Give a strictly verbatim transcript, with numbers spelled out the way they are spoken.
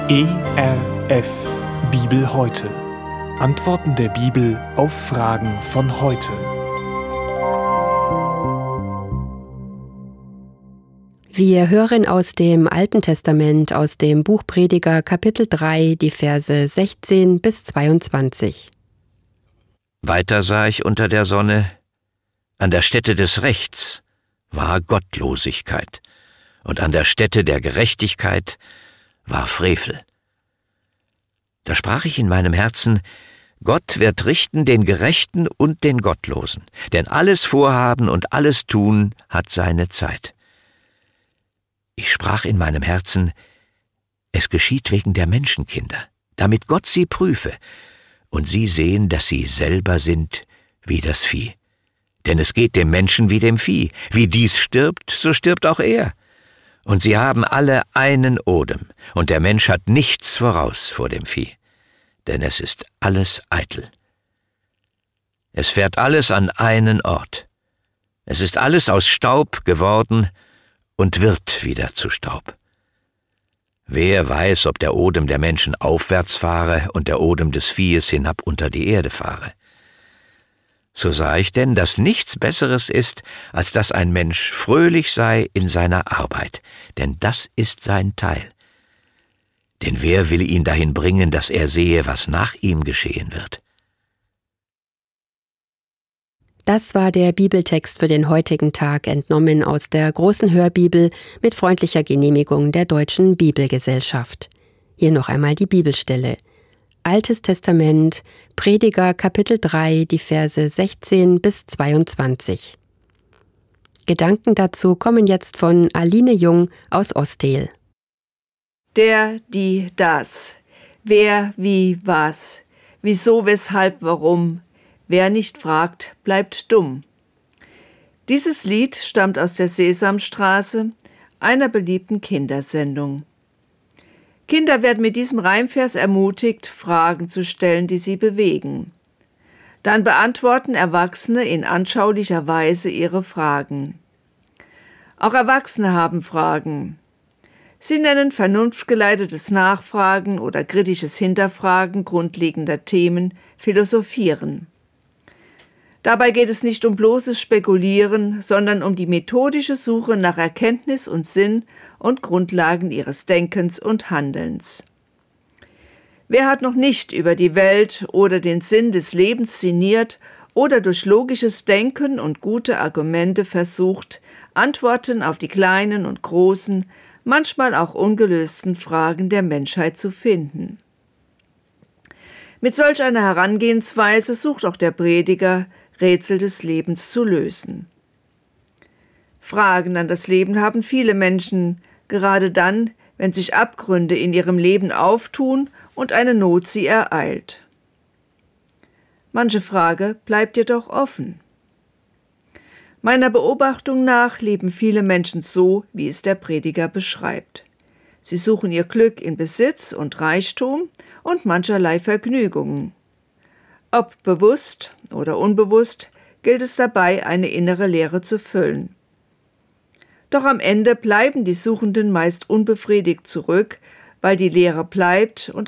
E R F Bibel heute. Antworten der Bibel auf Fragen von heute. Wir hören aus dem Alten Testament, aus dem Buch Prediger, Kapitel drei, die Verse sechzehn bis zweiundzwanzig. Weiter sah ich unter der Sonne, an der Stätte des Rechts war Gottlosigkeit, und an der Stätte der Gerechtigkeit war Frevel. Da sprach ich in meinem Herzen: Gott wird richten den Gerechten und den Gottlosen, denn alles Vorhaben und alles Tun hat seine Zeit. Ich sprach in meinem Herzen: Es geschieht wegen der Menschenkinder, damit Gott sie prüfe, und sie sehen, dass sie selber sind wie das Vieh. Denn es geht dem Menschen wie dem Vieh. Wie dies stirbt, so stirbt auch er. Und sie haben alle einen Odem, und der Mensch hat nichts voraus vor dem Vieh, denn es ist alles eitel. Es fährt alles an einen Ort. Es ist alles aus Staub geworden und wird wieder zu Staub. Wer weiß, ob der Odem der Menschen aufwärts fahre und der Odem des Viehes hinab unter die Erde fahre. So sah ich denn, dass nichts Besseres ist, als dass ein Mensch fröhlich sei in seiner Arbeit, denn das ist sein Teil. Denn wer will ihn dahin bringen, dass er sehe, was nach ihm geschehen wird? Das war der Bibeltext für den heutigen Tag, entnommen aus der großen Hörbibel mit freundlicher Genehmigung der Deutschen Bibelgesellschaft. Hier noch einmal die Bibelstelle. Altes Testament, Prediger, Kapitel drei, die Verse sechzehn bis zweiundzwanzig. Gedanken dazu kommen jetzt von Aline Jung aus Ostel. Der, die, das. Wer, wie, was. Wieso, weshalb, warum. Wer nicht fragt, bleibt dumm. Dieses Lied stammt aus der Sesamstraße, einer beliebten Kindersendung. Kinder werden mit diesem Reimvers ermutigt, Fragen zu stellen, die sie bewegen. Dann beantworten Erwachsene in anschaulicher Weise ihre Fragen. Auch Erwachsene haben Fragen. Sie nennen vernunftgeleitetes Nachfragen oder kritisches Hinterfragen grundlegender Themen Philosophieren. Dabei geht es nicht um bloßes Spekulieren, sondern um die methodische Suche nach Erkenntnis und Sinn und Grundlagen ihres Denkens und Handelns. Wer hat noch nicht über die Welt oder den Sinn des Lebens sinniert oder durch logisches Denken und gute Argumente versucht, Antworten auf die kleinen und großen, manchmal auch ungelösten Fragen der Menschheit zu finden? Mit solch einer Herangehensweise sucht auch der Prediger, Rätsel des Lebens zu lösen. Fragen an das Leben haben viele Menschen, gerade dann, wenn sich Abgründe in ihrem Leben auftun und eine Not sie ereilt. Manche Frage bleibt jedoch offen. Meiner Beobachtung nach leben viele Menschen so, wie es der Prediger beschreibt. Sie suchen ihr Glück in Besitz und Reichtum und mancherlei Vergnügungen. Ob bewusst oder unbewusst, gilt es dabei, eine innere Leere zu füllen. Doch am Ende bleiben die Suchenden meist unbefriedigt zurück, weil die Leere bleibt und